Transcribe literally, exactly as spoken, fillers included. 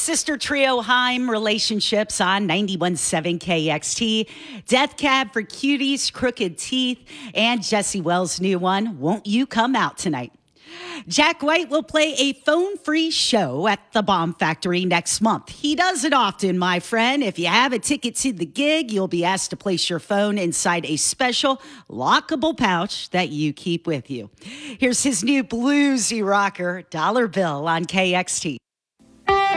sister trio Heim Relationships on ninety-one point seven K X T, Death Cab for Cuties, Crooked Teeth, and Jesse Wells' new one, Won't You Come Out Tonight. Jack White will play a phone-free show at the Bomb Factory next month. He does it often, my friend. If you have a ticket to the gig, you'll be asked to place your phone inside a special lockable pouch that you keep with you. Here's his new bluesy rocker, Dollar Bill, on K X T.